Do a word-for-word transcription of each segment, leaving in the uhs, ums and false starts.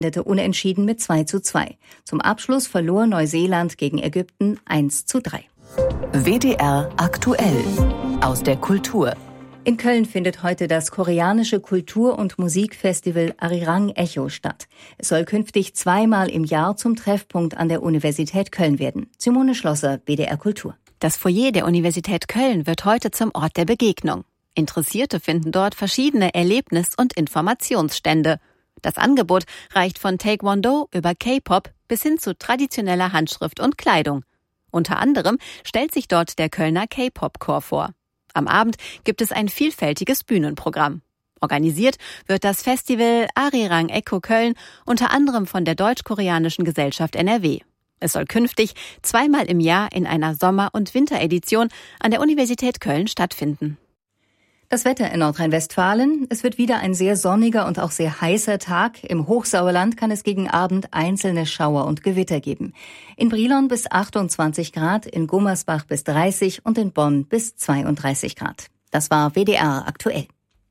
endete unentschieden mit zwei zu zwei. Zum Abschluss verlor Neuseeland gegen Ägypten eins zu drei. W D R aktuell aus der Kultur. In Köln findet heute das koreanische Kultur- und Musikfestival Arirang Echo statt. Es soll künftig zweimal im Jahr zum Treffpunkt an der Universität Köln werden. Simone Schlosser, W D R Kultur. Das Foyer der Universität Köln wird heute zum Ort der Begegnung. Interessierte finden dort verschiedene Erlebnis- und Informationsstände. Das Angebot reicht von Taekwondo über K-Pop bis hin zu traditioneller Handschrift und Kleidung. Unter anderem stellt sich dort der Kölner K-Pop-Chor vor. Am Abend gibt es ein vielfältiges Bühnenprogramm. Organisiert wird das Festival Arirang Echo Köln unter anderem von der Deutsch-Koreanischen Gesellschaft N R W. Es soll künftig zweimal im Jahr in einer Sommer- und Winteredition an der Universität Köln stattfinden. Das Wetter in Nordrhein-Westfalen. Es wird wieder ein sehr sonniger und auch sehr heißer Tag. Im Hochsauerland kann es gegen Abend einzelne Schauer und Gewitter geben. In Brilon bis achtundzwanzig Grad, in Gummersbach bis dreißig und in Bonn bis zweiunddreißig Grad. Das war W D R aktuell.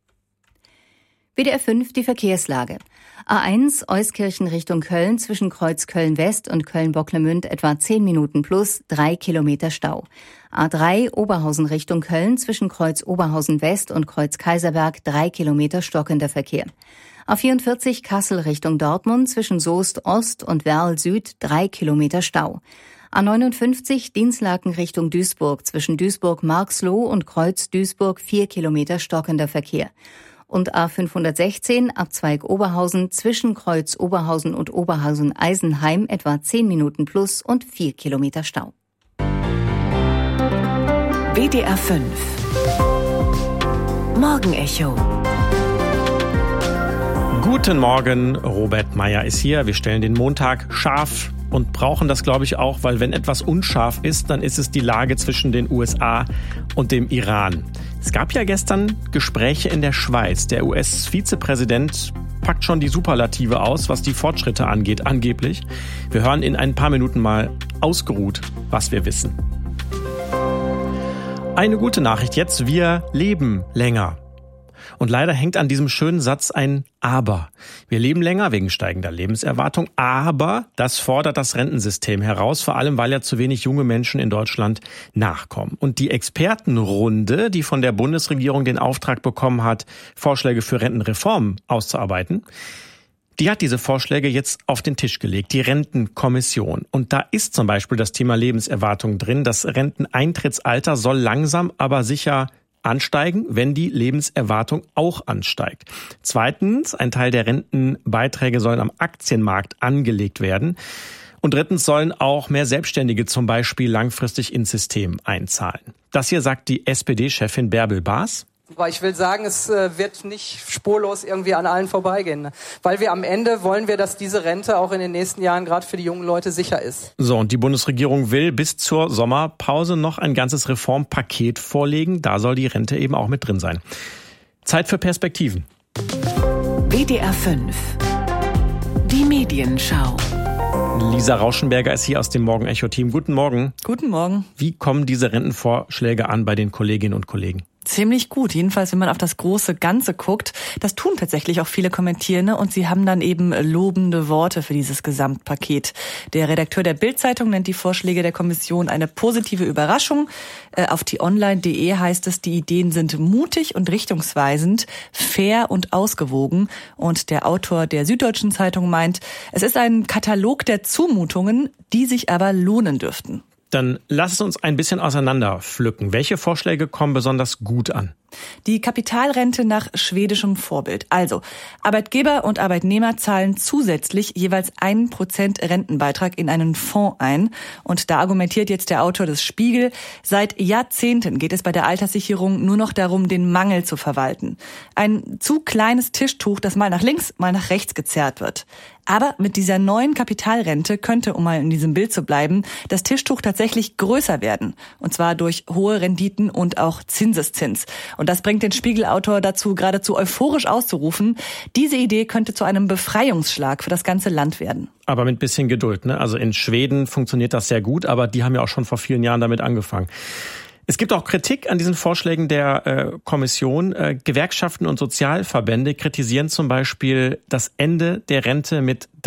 W D R fünf, die Verkehrslage. A eins Euskirchen Richtung Köln zwischen Kreuz Köln-West und Köln-Bocklemünd etwa zehn Minuten plus, drei Kilometer Stau. A drei Oberhausen Richtung Köln zwischen Kreuz Oberhausen-West und Kreuz Kaiserberg drei Kilometer stockender Verkehr. A vierundvierzig Kassel Richtung Dortmund zwischen Soest Ost und Werl Süd drei Kilometer Stau. A neunundfünfzig Dinslaken Richtung Duisburg zwischen Duisburg-Marxloh und Kreuz Duisburg vier Kilometer stockender Verkehr. Und A fünfhundertsechzehn Abzweig Oberhausen zwischen Kreuz Oberhausen und Oberhausen-Eisenheim etwa zehn Minuten plus und vier Kilometer Stau. W D R fünf Morgenecho. Guten Morgen, Robert Meyer ist hier. Wir stellen den Montag scharf und brauchen das, glaube ich, auch, weil wenn etwas unscharf ist, dann ist es die Lage zwischen den U S A und dem Iran. Es gab ja gestern Gespräche in der Schweiz. Der U S-Vizepräsident packt schon die Superlative aus, was die Fortschritte angeht, angeblich. Wir hören in ein paar Minuten mal ausgeruht, was wir wissen. Eine gute Nachricht jetzt, wir leben länger. Und leider hängt an diesem schönen Satz ein Aber. Wir leben länger wegen steigender Lebenserwartung, aber das fordert das Rentensystem heraus, vor allem weil ja zu wenig junge Menschen in Deutschland nachkommen. Und die Expertenrunde, die von der Bundesregierung den Auftrag bekommen hat, Vorschläge für Rentenreform auszuarbeiten, die hat diese Vorschläge jetzt auf den Tisch gelegt, die Rentenkommission. Und da ist zum Beispiel das Thema Lebenserwartung drin. Das Renteneintrittsalter soll langsam, aber sicher ansteigen, wenn die Lebenserwartung auch ansteigt. Zweitens, ein Teil der Rentenbeiträge sollen am Aktienmarkt angelegt werden. Und drittens sollen auch mehr Selbstständige zum Beispiel langfristig ins System einzahlen. Das hier sagt die S P D-Chefin Bärbel Baas. Aber ich will sagen, es wird nicht spurlos irgendwie an allen vorbeigehen. Weil wir am Ende wollen wir, dass diese Rente auch in den nächsten Jahren gerade für die jungen Leute sicher ist. So, und die Bundesregierung will bis zur Sommerpause noch ein ganzes Reformpaket vorlegen. Da soll die Rente eben auch mit drin sein. Zeit für Perspektiven. W D R fünf Die Medienschau. Lisa Rauschenberger ist hier aus dem Morgenecho-Team. Guten Morgen. Guten Morgen. Wie kommen diese Rentenvorschläge an bei den Kolleginnen und Kollegen? Ziemlich gut, jedenfalls wenn man auf das große Ganze guckt. Das tun tatsächlich auch viele Kommentierende und sie haben dann eben lobende Worte für dieses Gesamtpaket. Der Redakteur der Bild-Zeitung nennt die Vorschläge der Kommission eine positive Überraschung. Auf t-online punkt de heißt es, die Ideen sind mutig und richtungsweisend, fair und ausgewogen. Und der Autor der Süddeutschen Zeitung meint, es ist ein Katalog der Zumutungen, die sich aber lohnen dürften. Dann lass es uns ein bisschen auseinander pflücken. Welche Vorschläge kommen besonders gut an? Die Kapitalrente nach schwedischem Vorbild. Also, Arbeitgeber und Arbeitnehmer zahlen zusätzlich jeweils ein Prozent Rentenbeitrag in einen Fonds ein. Und da argumentiert jetzt der Autor des Spiegel, seit Jahrzehnten geht es bei der Alterssicherung nur noch darum, den Mangel zu verwalten. Ein zu kleines Tischtuch, das mal nach links, mal nach rechts gezerrt wird. Aber mit dieser neuen Kapitalrente könnte, um mal in diesem Bild zu bleiben, das Tischtuch tatsächlich größer werden. Und zwar durch hohe Renditen und auch Zinseszins. Und das bringt den Spiegelautor dazu, geradezu euphorisch auszurufen, diese Idee könnte zu einem Befreiungsschlag für das ganze Land werden. Aber mit bisschen Geduld, ne? Also in Schweden funktioniert das sehr gut, aber die haben ja auch schon vor vielen Jahren damit angefangen. Es gibt auch Kritik an diesen Vorschlägen der äh, Kommission. Äh, Gewerkschaften und Sozialverbände kritisieren zum Beispiel das Ende der Rente mit